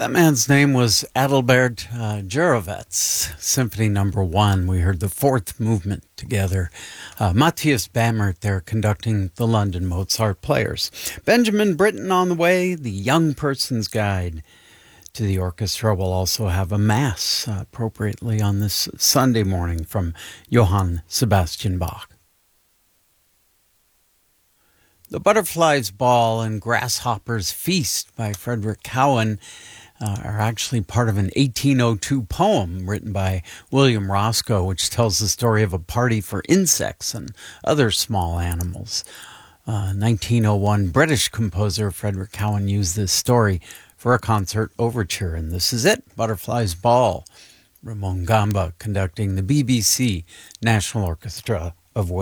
That man's name was Adalbert Jurovets. Symphony Number 1. We heard the fourth movement together. Matthias Bamert there conducting the London Mozart Players. Benjamin Britten on the way, the Young Person's Guide to the Orchestra. We'll also have a Mass appropriately on this Sunday morning from Johann Sebastian Bach. The Butterfly's Ball and Grasshopper's Feast by Frederick Cowan are actually part of an 1802 poem written by William Roscoe, which tells the story of a party for insects and other small animals. 1901 British composer Frederick Cowan used this story for a concert overture, and this is it, Butterfly's Ball. Ramon Gamba conducting the BBC National Orchestra of Wales.